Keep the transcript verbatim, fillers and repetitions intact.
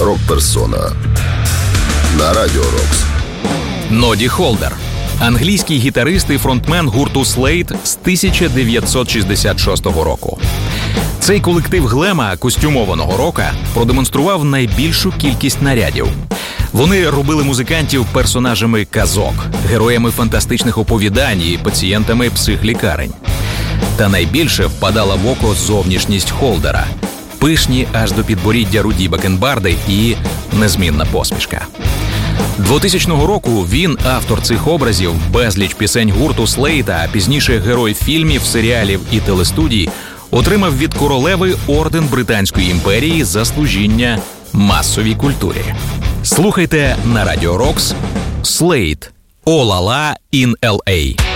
Рок-персона на Радіо Рокс. Ноді Холдер – англійський гітарист і фронтмен гурту Slade з тисяча дев'ятсот шістдесят шостого року. Цей колектив глема костюмованого рока продемонстрував найбільшу кількість нарядів. Вони робили музикантів персонажами казок, героями фантастичних оповідань і пацієнтами психлікарень. Та найбільше впадала в око зовнішність Холдера – пишні аж до підборіддя руді бакенбарди і незмінна посмішка. двотисячного року він, автор цих образів, безліч пісень гурту Slade, а пізніше герой фільмів, серіалів і телестудій, отримав від королеви орден Британської імперії за служіння масовій культурі. Слухайте на Радіо Рокс Slade «All La La in ел ей».